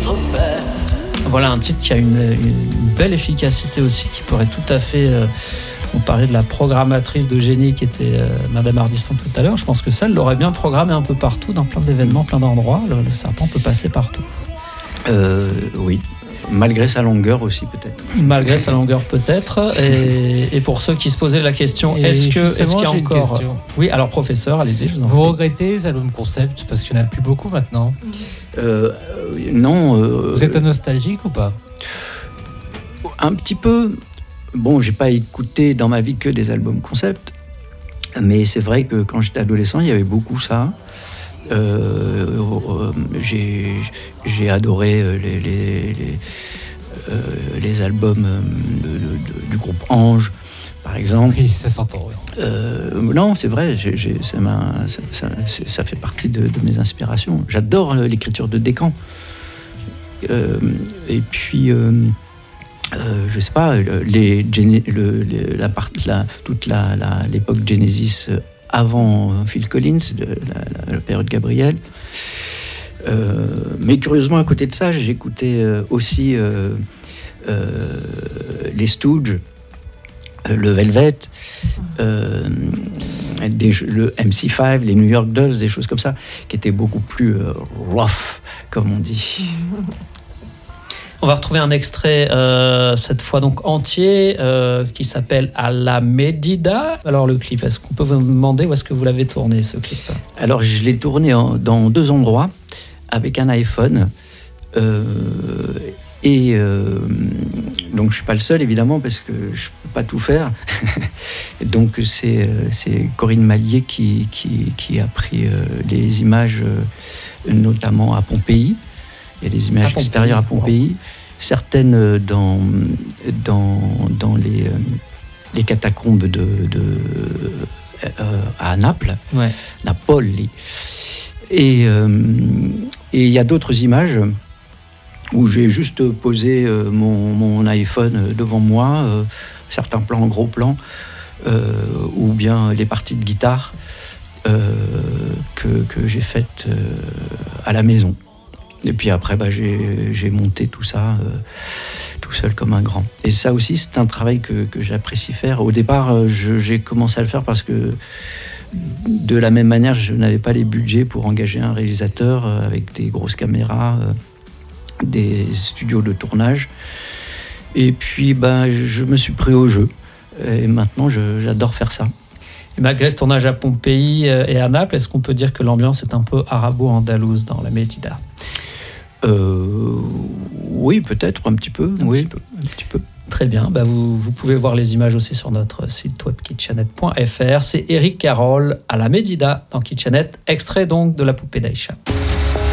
notre père. Voilà un titre qui a une belle efficacité aussi, qui pourrait tout à fait... on parlait de la programmatrice de génie qui était Madame Ardisson tout à l'heure. Je pense que ça, elle l'aurait bien programmé un peu partout, dans plein d'événements, plein d'endroits. Le serpent peut passer partout. Oui. Malgré sa longueur aussi, peut-être. Malgré sa longueur, peut-être. Et pour ceux qui se posaient la question, est-ce qu'il y a encore... Oui, alors professeur, allez-y, je vous en prie. Vous regrettez les albums concept parce qu'il n'y en a plus beaucoup maintenant? Non. Vous êtes nostalgique ou pas? Un petit peu. Bon, j'ai pas écouté dans ma vie que des albums concept, mais c'est vrai que quand j'étais adolescent, il y avait beaucoup ça. J'ai adoré les albums du groupe Ange, par exemple. Oui, ça s'entend. Oui. Non, c'est vrai, ça fait partie de mes inspirations. J'adore l'écriture de Descamps. Et puis, je sais pas, toute l'époque Genesis avant Phil Collins, la période Gabriel. Mais curieusement, à côté de ça, j'écoutais aussi les Stooges, le Velvet, le MC5, les New York Dolls, des choses comme ça, qui étaient beaucoup plus rough, comme on dit. On va retrouver un extrait, cette fois donc entier, qui s'appelle À la Medida. Alors le clip, est-ce qu'on peut vous demander où est-ce que vous l'avez tourné, ce clip? Alors je l'ai tourné dans 2 endroits, avec un iPhone. Donc je ne suis pas le seul, évidemment, parce que je ne peux pas tout faire. Donc c'est Corinne Mallier qui a pris les images, notamment à Pompéi. Il y a des images extérieures à Pompéi, certaines dans les catacombes à Naples, ouais. Napoli. Et il y a d'autres images où j'ai juste posé mon iPhone devant moi, certains plans, gros plans, ou bien les parties de guitare que j'ai faites à la maison. Et puis après, j'ai monté tout ça tout seul comme un grand. Et ça aussi, c'est un travail que j'apprécie faire. Au départ, j'ai commencé à le faire parce que, de la même manière, je n'avais pas les budgets pour engager un réalisateur avec des grosses caméras, des studios de tournage. Et puis, je me suis pris au jeu. Et maintenant, j'adore faire ça. Et malgré ce tournage à Pompéi et à Naples, est-ce qu'on peut dire que l'ambiance est un peu arabo-andalouse dans la Medida? Oui, peut-être, un petit peu. Un petit peu. Très bien, vous pouvez voir les images aussi sur notre site web kitchenette.fr. C'est Éric Carroll à la Medida dans Kitchenette, extrait donc de La Poupée d'Aïcha.